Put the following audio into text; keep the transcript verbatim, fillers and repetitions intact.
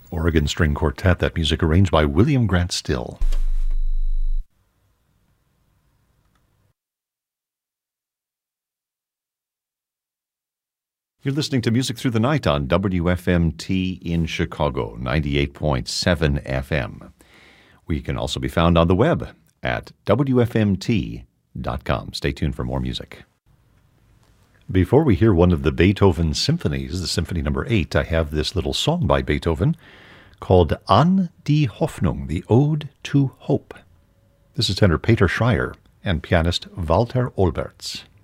Oregon String Quartet, that music arranged by William Grant Still. You're listening to Music Through the Night on W F M T in Chicago, ninety-eight point seven F M. We can also be found on the web at W F M T dot com. Stay tuned for more music. Before we hear one of the Beethoven symphonies, the Symphony Number eight, I have this little song by Beethoven called An die Hoffnung, the Ode to Hope. This is tenor Peter Schreier and pianist Walter Olberts.